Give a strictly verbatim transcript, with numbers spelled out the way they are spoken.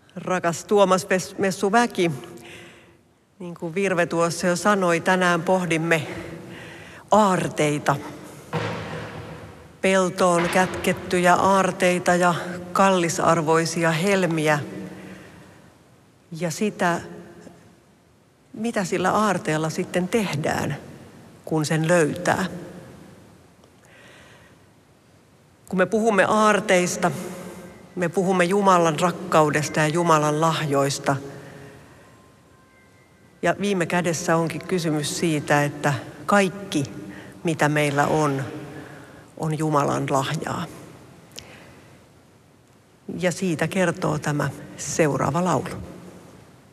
Rakas Tuomas Messuväki, niin kuin Virve tuossa jo sanoi, tänään pohdimme aarteita. Peltoon kätkettyjä aarteita ja kallisarvoisia helmiä ja sitä, mitä sillä aarteella sitten tehdään, kun sen löytää. Kun me puhumme aarteista, me puhumme Jumalan rakkaudesta ja Jumalan lahjoista. Ja viime kädessä onkin kysymys siitä, että kaikki, mitä meillä on, on Jumalan lahjaa. Ja siitä kertoo tämä seuraava laulu.